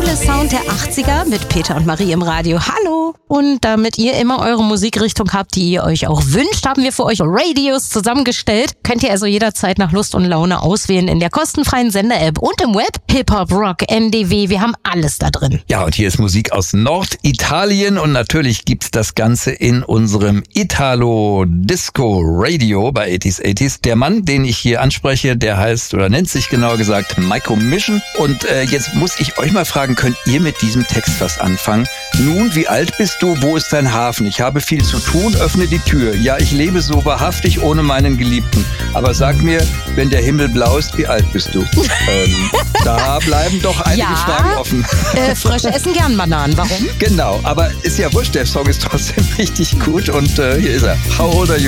coole Sound der 80er mit Peter und Marie im Radio. Hallo! Und damit ihr immer eure Musikrichtung habt, die ihr euch auch wünscht, haben wir für euch Radios zusammengestellt. Könnt ihr also jederzeit nach Lust und Laune auswählen in der kostenfreien Sender-App und im Web. Hip-Hop, Rock, NDW, wir haben alles da drin. Ja, und hier ist Musik aus Norditalien und natürlich gibt's das Ganze in unserem Italo-Disco-Radio bei 80s. Der Mann, den ich hier anspreche, der heißt oder nennt sich genauer gesagt Maiko Mission. Und jetzt muss ich euch mal fragen, könnt ihr mit diesem Text was anfangen? Nun, wie alt bist du? Wo ist dein Hafen? Ich habe viel zu tun, öffne die Tür. Ja, ich lebe so wahrhaftig ohne meinen Geliebten. Aber sag mir, wenn der Himmel blau ist, wie alt bist du? Da bleiben doch einige Fragen offen. Frösche essen gern Bananen. Warum? Genau, aber ist ja wurscht, der Song ist trotzdem richtig gut und hier ist er. How old are you?